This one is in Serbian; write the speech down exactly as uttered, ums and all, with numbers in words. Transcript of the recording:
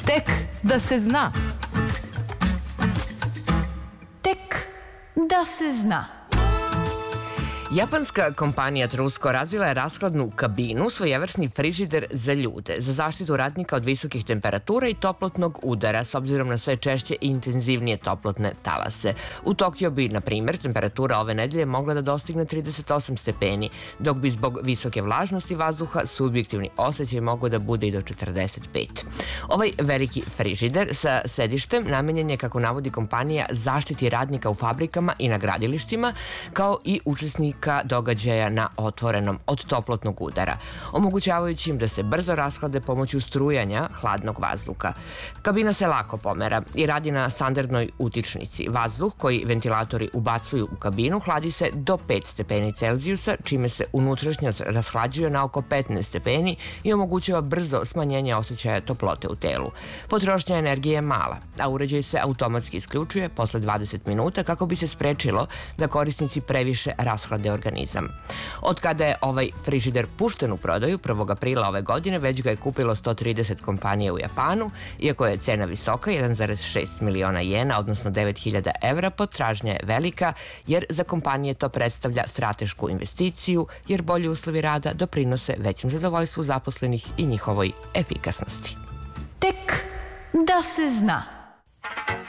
Tek da se zna. Tek da se zna. Japanska kompanija Trusko razvila je rashladnu kabinu, svojevrsni frižider za ljude, za zaštitu radnika od visokih temperatura i toplotnog udara, s obzirom na sve češće i intenzivnije toplotne talase. U Tokiju bi, na primjer, temperatura ove nedelje mogla da dostigne trideset osam stepeni, dok bi zbog visoke vlažnosti vazduha subjektivni osjećaj mogao da bude i do četrdeset pet. Ovaj veliki frižider sa sedištem namenjen je, kako navodi kompanija, zaštiti radnika u fabrikama i na gradilištima, kao i učesnika događaja na otvorenom od toplotnog udara, omogućavajući im da se brzo rashlade pomoću strujanja hladnog vazduha. Kabina se lako pomera i radi na standardnoj utičnici. Vazduh koji ventilatori ubacuju u kabinu hladi se do pet stepeni Celzijusa, čime se unutrašnjost rashlađuje na oko petnaest stepeni i omogućava brzo smanjenje osjećaja toplote u telu. Potrošnja energije je mala, a uređaj se automatski isključuje posle dvadeset minuta kako bi se sprečilo da korisnici previše rashlade organizam. Od kada je ovaj frižider pušten u prodaju, prvog aprila ove godine, već ga je kupilo sto trideset kompanija u Japanu. Iako je cena visoka, jedan zarez šest miliona jena, odnosno devet hiljada evra, potražnja je velika, jer za kompanije to predstavlja stratešku investiciju, jer bolji uslovi rada doprinose većem zadovoljstvu zaposlenih i njihovoj efikasnosti. Tek da se zna.